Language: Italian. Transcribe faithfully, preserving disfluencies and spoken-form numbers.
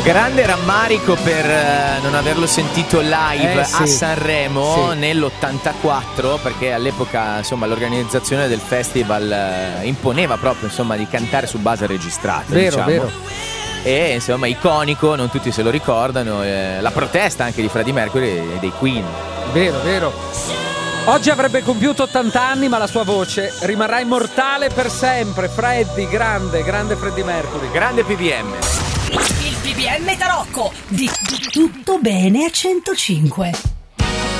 Grande rammarico per uh, non averlo sentito live eh, sì. a Sanremo sì. nell'ottantaquattro, perché all'epoca insomma l'organizzazione del festival uh, imponeva proprio insomma di cantare su base registrata. Vero, diciamo. vero. E insomma iconico, non tutti se lo ricordano, eh, la protesta anche di Freddie Mercury e dei Queen. Vero, vero. Oggi avrebbe compiuto ottanta anni, ma la sua voce rimarrà immortale per sempre. Freddie, grande, grande Freddie Mercury. Grande P B M. Il P B M Tarocco di Tutto Bene a centocinque.